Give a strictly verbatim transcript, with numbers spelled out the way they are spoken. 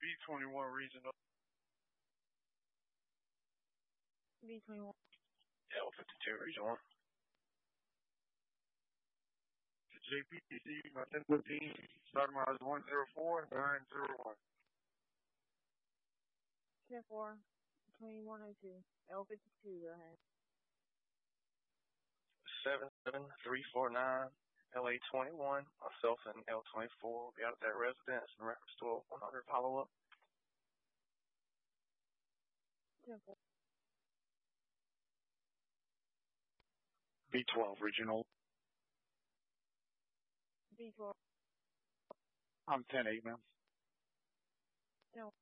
B twenty-one regional. B twenty-one. L fifty-two regional. J P C, my ten fifteen, starting miles one zero four nine zero one. ten four, twenty-one oh two. L fifty-two, go ahead. seven seven three four nine, L A twenty-one. Myself and L twenty-four will be out at that residence in reference to a one hundred follow-up. ten four. B twelve regional. B twelve. I'm ten eight, ma'am. No.